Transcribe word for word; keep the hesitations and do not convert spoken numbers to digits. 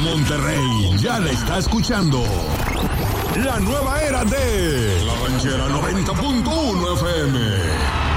Monterrey ya la está escuchando. La nueva era de La Ranchera noventa punto uno F M.